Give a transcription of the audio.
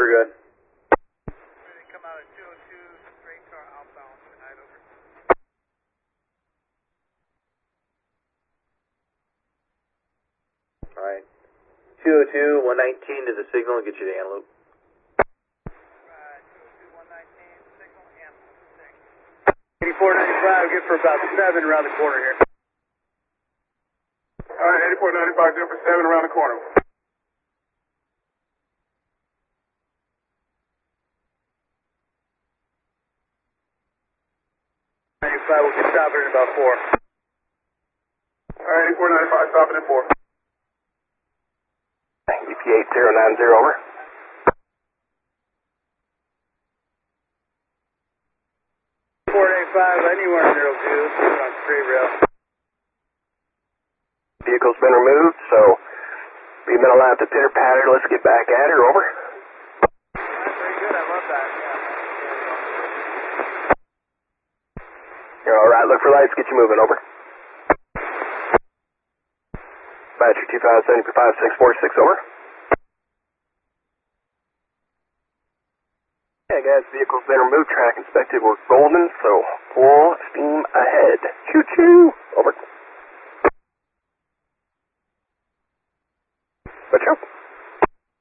Roger, good. Come out at 202, straight car outbound tonight, over. Alright. 202, 119 to the signal and get you to Antelope. 202, 119, signal, and 8495, good for about 7 around the corner here. Alright, 8495, good for 7 around the corner. We'll get stopping in about 4. Alright, 8495, stopping at 4. EPA 090, over. Anywhere 02, on straight rail. Vehicle's been removed, so we've been allowed to pitter patter. Let's get back at her, over. Very good, I love that, yeah. You're alright, look for lights, get you moving, over. Battery 2575-646, over. Yeah, guys, vehicle's been removed, track inspected, we're golden, so full steam ahead. Choo-choo! Over. Butcher.